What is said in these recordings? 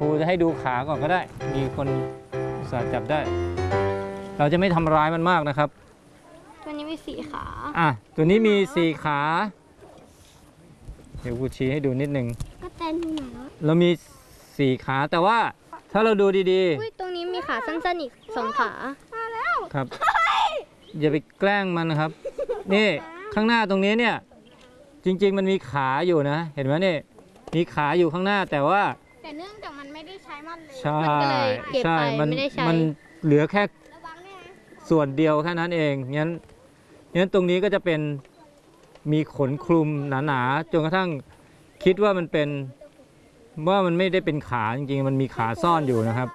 รูจะให้ดูขาก่อนก็ได้มีคนสาจับได้เราจะไม่ทำร้ายมันมากนะครับตัวนี้มี4 ขาตัวนี้มี4 ขาเดี๋ยวครูชี้ให้ดูนิดนึงก็เต้นที่ไหนเรามี4 ขาแต่ว่าถ้าเราดูดีๆตรงนี้มีขาสั้นๆอีก2 ขามาแล้วครับอย่าไปแกล้งมันนะครับนี่ข้างหน้าตรงนี้เนี่ยจริงๆมันมีขาอยู่นะเห็นไหมนี่มีขาอยู่ข้างหน้าแต่เนื่องจากมันไม่ได้ใช้มันเลยใช่ใช่มันเหลือแค่ส่วนเดียวแค่นั้นเองงั้นตรงนี้ก็จะเป็นมีขนคลุมหนาๆจนกระทั่งคิดว่ามันไม่ได้เป็นขาจริงๆมันมีขาซ่อนอยู่นะครับ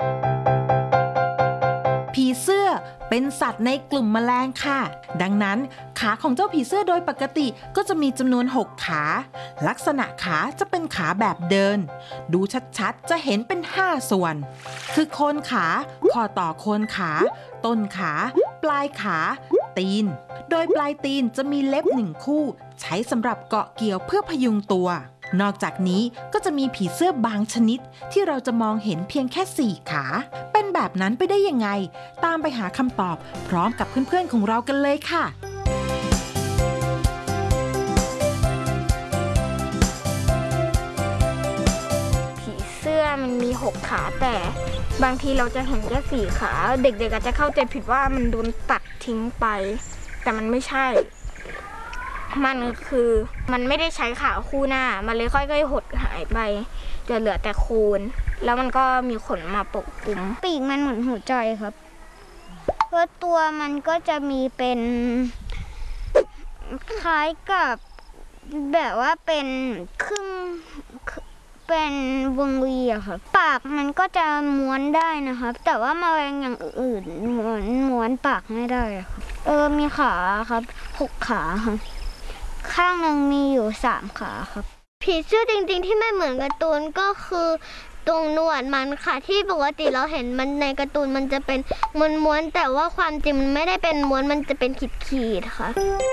ผีเสื้อเป็นสัตว์ในกลุ่มแมลงค่ะดังนั้นขาของเจ้าผีเสื้อโดยปกติก็จะมีจำนวน6 ขาลักษณะขาจะเป็นขาแบบเดินดูชัดๆจะเห็นเป็น5 ส่วนคือโคนขาข้อต่อโคนขาต้นขาปลายขาตีนโดยปลายตีนจะมีเล็บ1 คู่ใช้สำหรับเกาะเกี่ยวเพื่อพยุงตัวนอกจากนี้ก็จะมีผีเสื้อบางชนิดที่เราจะมองเห็นเพียงแค่4 ขาเป็นแบบนั้นไปได้ยังไงตามไปหาคำตอบพร้อมกับเพื่อนๆของเรากันเลยค่ะผีเสื้อมันมี6 ขาแต่บางทีเราจะเห็นแค่4 ขาเด็กๆอาจจะเข้าใจผิดว่ามันโดนตัดทิ้งไปแต่มันไม่ใช่มันคือมันไม่ได้ใช้ขาคู่หน้ามันเลยค่อยๆหดหายไปจะเหลือแต่โคนแล้วมันก็มีขนมาปกคลุมปีกมันเหมือนหัวใจครับเพราะตัวมันก็จะมีเป็นคล้ายกับแบบว่าเป็นครึ่งเป็นวงรีอะครับปากมันก็จะม้วนได้นะครับแต่ว่าแมลงอย่างอื่นม้วนปากไม่ได้ครับมีขาครับ6 ขาครับข้างหนึ่งมีอยู่3 ขาครับผีเสื้อจริงๆที่ไม่เหมือนการ์ตูนก็คือตรงหนวดมันค่ะที่ปกติเราเห็นมันในการ์ตูนมันจะเป็นม้วนๆแต่ว่าความจริงมันไม่ได้เป็นม้วนมันจะเป็นขีดๆค่ะ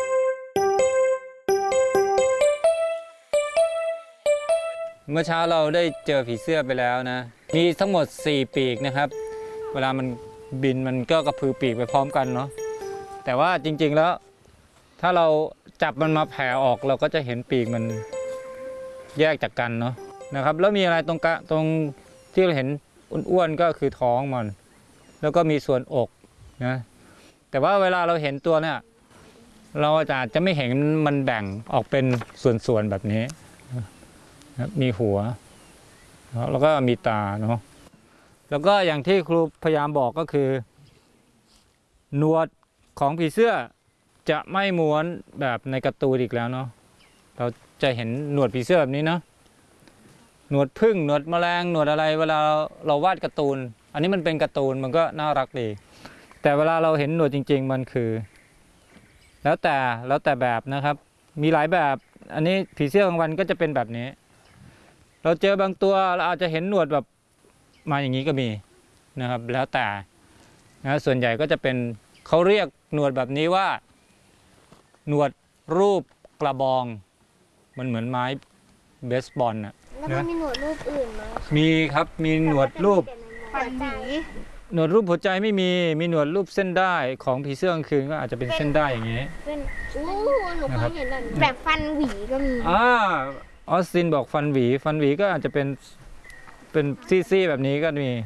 เมื่อเช้าเราได้เจอผีเสื้อไปแล้วนะมีทั้งหมด4 ปีกนะครับเวลามันบินมันก็กระพือปีกไปพร้อมกันเนาะแต่ว่าจริงๆแล้วถ้าเราจับมันมาแผ่ออกเราก็จะเห็นปีกมันแยกจากกันเนาะนะครับแล้วมีอะไรตรงที่เราเห็นอ้วนๆก็คือท้องมันแล้วก็มีส่วนอกนะแต่ว่าเวลาเราเห็นตัวเนี่ยเราอาจจะไม่เห็นมันแบ่งออกเป็นส่วนๆแบบนี้มีหัวแล้วก็มีตาเนาะแล้วก็อย่างที่ครูพยายามบอกก็คือหนวดของผีเสื้อจะไม่ม้วนแบบในการ์ตูนอีกแล้วเนาะเราจะเห็นหนวดผีเสื้อแบบนี้เนาะหนวดผึ้งหนวดแมลงหนวดอะไรเวลาเราวาดการ์ตูนอันนี้มันเป็นการ์ตูนมันก็น่ารักดีแต่เวลาเราเห็นหนวดจริงๆมันคือแล้วแต่แบบนะครับมีหลายแบบอันนี้ผีเสื้อกลางวันก็จะเป็นแบบนี้เราเจอบางตัวเราอาจจะเห็นหนวดแบบมาอย่างนี้ก็มีนะครับแล้วแต่นะส่วนใหญ่ก็จะเป็นเขาเรียกหนวดแบบนี้ว่าหนวดรูปกระบองมันเหมือนไม้เบสบอลน่ะแล้วมันมีหนวดรูปอื่นไหมมีครับมีหนวดรูปฟันหวีหนวดรูปหัวใจไม่มีหนวดรูปเส้นได้ของผีเสื้อกลางคืนก็อาจจะเป็นเส้นได้อย่างนี้หนูเคยเห็นแบบฟันหวีก็มีออสซินบอกฟันหวีก็อาจจะเป็นซี่ๆแบบนี้ก็มี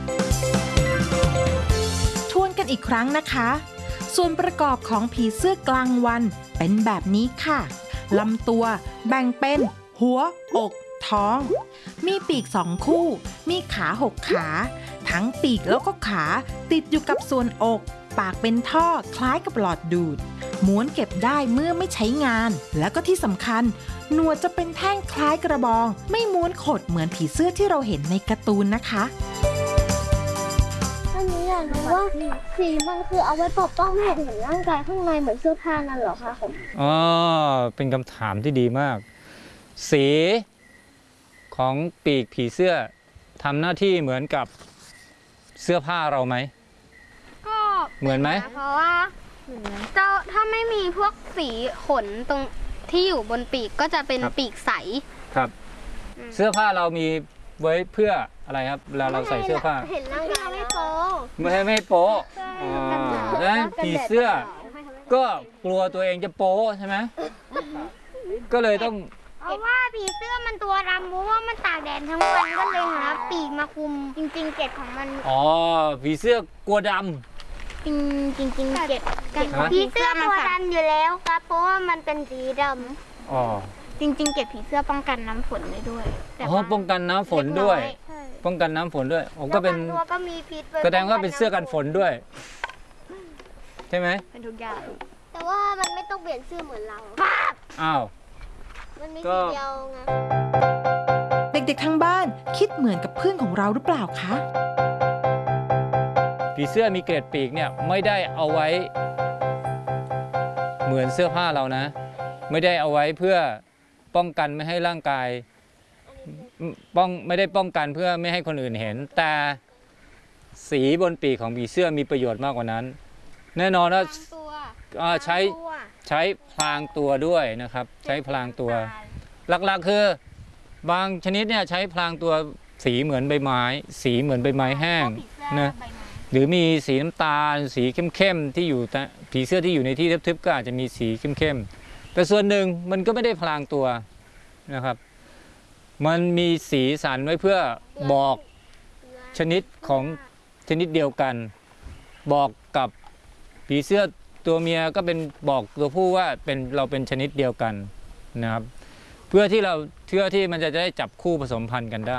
ทวนกันอีกครั้งนะคะส่วนประกอบของผีเสื้อกลางวันเป็นแบบนี้ค่ะลำตัวแบ่งเป็นหัวอกท้องมีปีก2 คู่มีขา6 ขาทั้งปีกแล้วก็ขาติดอยู่กับส่วนอกปากเป็นท่อคล้ายกับหลอดดูดม้วนเก็บได้เมื่อไม่ใช้งานแล้วก็ที่สำคัญหนวดจะเป็นแท่งคล้ายกระบองไม่ม้วนขดเหมือนผีเสื้อที่เราเห็นในการ์ตูนนะคะอันนี้อยากรู้ว่าสีมันคือเอาไว้ปกป้องไม่ให้เห็นร่างกายข้างในเหมือนเสื้อผ้านั่นเหรอคะผมเป็นคำถามที่ดีมากสีของปีกผีเสื้อทำหน้าที่เหมือนกับเสื้อผ้าเราไหมก็เหมือนไหมเพราะว่าถ้าไม่มีพวกสีขนตรงที่อยู่บนปีกก็จะเป็นปีกใสครับเสื้อผ้าเรามีไว้เพื่ออะไรครับเวลาเราใส่เสื้อผ้าเห็นร่างกายไม่โป๊ไม่ให้โป๊ะดังนั้นผีเสื้อก็กลัวตัวเองจะโป๊ะใช่ไหมก็เลยต้องเพราะว่าผีเสื้อมันตัวดำเพราะว่ามันตากแดดทั้งวันก็เลยหาปีกมาคุมจริงๆเกล็ดของมันอ๋อผีเสื้อกลัวดำจริงๆเกล็ดผีเสื้อตัวดำอยู่แล้วครับเพราะว่ามันเป็นสีดำอ๋อจริงๆเกล็ดผีเสื้อป้องกันน้ำฝนได้ด้วยแต่อ๋อป้องกันน้ำฝนด้วย ป้องกันน้ำฝนด้วยอ๋อก็เป็นตัวก็มีพิษแสดงว่าเป็นเสื้อกันฝนด้วย ใช่ไหมเป็นทุกอย่างแต่ว่ามันไม่ต้องเปลี่ยนเสื้อเหมือนเราอ้าวมันมีก็สีเดียวไงเด็กๆทางบ้านคิดเหมือนกับเพื่อนของเราหรือเปล่าคะผีเสื้อมีเกล็ดปีกเนี่ยไม่ได้เอาไว้เหมือนเสื้อผ้าเรานะ ไม่ได้เอาไว้เพื่อป้องกันไม่ให้ร่างกายไม่ได้ป้องกันเพื่อไม่ให้คนอื่นเห็น แต่สีบนปีกของผีเสื้อมีประโยชน์มากกว่านั้น แน่นอนว่าใช้พลางตัวด้วยนะครับ ใช้พลางตัว หลักๆคือบางชนิดเนี่ยใช้พลางตัวสีเหมือนใบไม้ สีเหมือนใบไม้แห้งนะหรือมีสีน้ำตาลสีเข้มๆที่อยู่ผีเสื้อที่อยู่ในที่ทึบๆก็อาจจะมีสีเข้มๆแต่ส่วนหนึ่งมันก็ไม่ได้พลางตัวนะครับ มันมีสีสันไว้เพื่อบอกชนิดของชนิดเดียวกัน บอกกับผีเสื้อตัวเมียก็เป็นบอกตัวผู้ว่าเราเป็นชนิดเดียวกันนะครับเพื่อที่มันจะได้จับคู่ผสมพันธุ์กันได้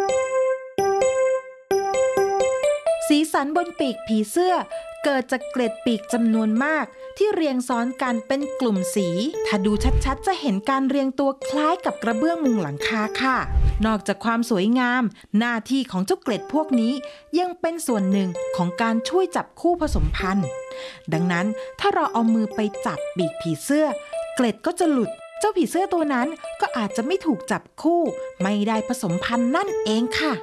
สีสันบนปีกผีเสื้อเกิดจากเกล็ดปีกจำนวนมากที่เรียงซ้อนกันเป็นกลุ่มสี ถ้าดูชัดๆจะเห็นการเรียงตัวคล้ายกับกระเบื้องมุงหลังคาค่ะ นอกจากความสวยงามหน้าที่ของเจ้าเกล็ดพวกนี้ยังเป็นส่วนหนึ่งของการช่วยจับคู่ผสมพันธุ์ดังนั้นถ้าเราเอามือไปจับปีกผีเสื้อเกล็ดก็จะหลุดเจ้าผีเสื้อตัวนั้นก็อาจจะไม่ถูกจับคู่ไม่ได้ผสมพันธุ์นั่นเองค่ะ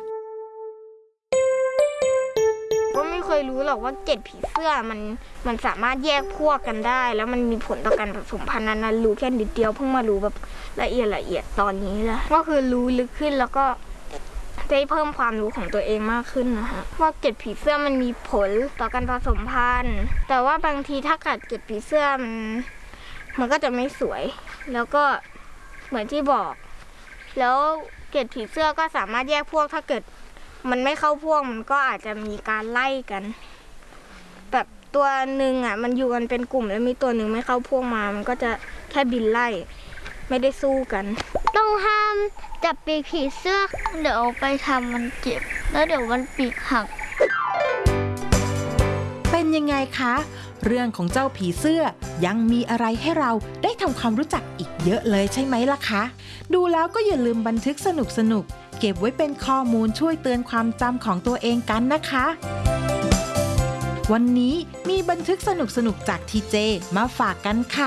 ก็ไม่เคยรู้หรอกว่าเกล็ดผีเสื้อมันสามารถแยกพวกกันได้ แล้วมันมีผลต่อการผสมพันธุ์นั้นรู้แค่นิดเดียวเพิ่งมารู้แบบละเอียดตอนนี้แหละก็คือรู้ลึกขึ้นแล้วก็ได้เพิ่มความรู้ของตัวเองมากขึ้นนะคะว่าเกล็ดผีเสื้อมันมีผลต่อการผสมพันธุ์แต่ว่าบางทีถ้ากัดเกล็ดผีเสื้อมันก็จะไม่สวยแล้วก็เหมือนที่บอกแล้วเกล็ดผีเสื้อก็สามารถแยกพวกถ้าเกิดมันไม่เข้าพวกมันก็อาจจะมีการไล่กันแบบตัวหนึ่งอ่ะมันอยู่กันเป็นกลุ่มแล้วมีตัวหนึ่งไม่เข้าพวกมามันก็จะแค่บินไล่ไม่ได้สู้กันต้องห้ามจับปีกผีเสื้อเดี๋ยวไปทำมันเจ็บแล้วเดี๋ยวมันปีกหักเป็นยังไงคะ เรื่องของเจ้าผีเสื้อยังมีอะไรให้เราได้ทำความรู้จักอีกเยอะเลยใช่ไหมล่ะคะ ดูแล้วก็อย่าลืมบันทึกสนุกๆเก็บไว้เป็นข้อมูลช่วยเตือนความจำของตัวเองกันนะคะ วันนี้มีบันทึกสนุกๆจากทีเจมาฝากกันค่ะ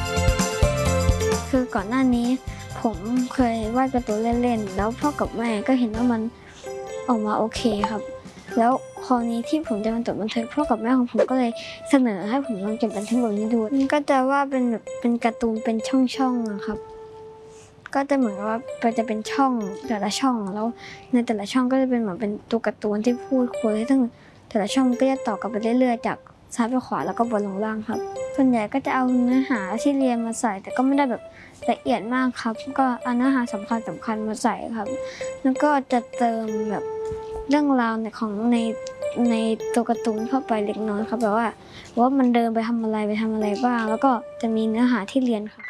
คือก่อนหน้านี้ผมเคยวาดการ์ตูนเล่นๆแล้วพ่อกับแม่ก็เห็นว่ามันออกมาโอเคครับแล้วคราวนี้ที่ผมจะมาจดบันทึกพ่อกับแม่ของผมก็เลยเสนอให้ผมลองจดบันทึกแบบนี้ดูมันก็จะว่าเป็นแบบเป็นการ์ตูนเป็นช่องๆนะครับก็จะเหมือนว่าจะเป็นช่องแต่ละช่องแล้วในแต่ละช่องก็จะเป็นเหมือนเป็นตัวการ์ตูนที่พูดคุยซึ่งแต่ละช่องก็จะต่อกันไปเรื่อยๆจากซ้ายไปขวาแล้วก็บนลงล่างครับส่วนใหญ่ก็จะเอาเนื้อหาที่เรียนมาใส่แต่ก็ไม่ได้แบบละเอียดมากครับก็เอาเนื้อหาสำคัญมาใส่ครับแล้วก็จะเติมแบบเรื่องราวในตัวการ์ตูนเข้าไปเล็กน้อยครับแบบว่ามันเดินไปทำอะไรบ้างแล้วก็จะมีเนื้อหาที่เรียนค่ะ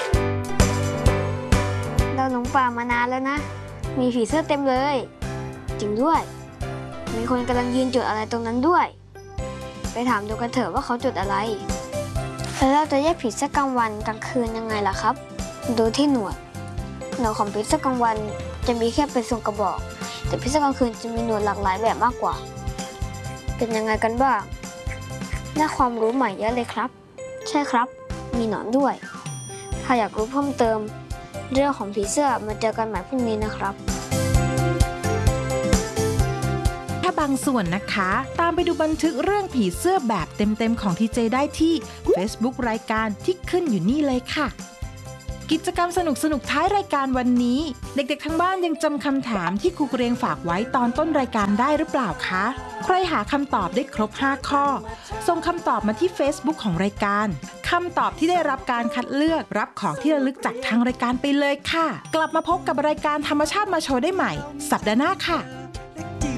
เราหลงป่ามานานแล้วนะมีผีเสื้อเต็มเลยจริงด้วยมีคนกำลังยืนจุดอะไรตรงนั้นด้วยไปถามดูกันเถอะว่าเขาจุดอะไรแล้วเราจะแยกผีเสื้อกลางวันกลางคืนยังไงล่ะครับดูที่หนวดของผีเสื้อกลางวันจะมีแค่เป็นทรงกระบอกแต่ผีเสื้อกลางคืนจะมีหนวดหลากหลายแบบมากกว่าเป็นยังไงกันบ้างได้ความรู้ใหม่เยอะเลยครับใช่ครับมีหนอนด้วยถ้าอยากรู้เพิ่มเติมเรื่องของผีเสื้อมาเจอกันใหม่พรุ่งนี้นะครับถ้าบางส่วนนะคะตามไปดูบันทึกเรื่องผีเสื้อแบบเต็มๆของทีเจได้ที่ Facebook รายการที่ขึ้นอยู่นี่เลยค่ะกิจกรรมสนุกๆท้ายรายการวันนี้ เด็กๆทั้งบ้านยังจำคำถามที่ครูเกรียงฝากไว้ตอนต้นรายการได้หรือเปล่าคะใครหาคำตอบได้ครบ 5 ข้อส่งคำตอบมาที่ Facebook ของรายการคำตอบที่ได้รับการคัดเลือกรับของที่ระลึกจากทางรายการไปเลยค่ะกลับมาพบกับรายการธรรมชาติมาโชว์ได้ใหม่สัปดาห์หน้าค่ะ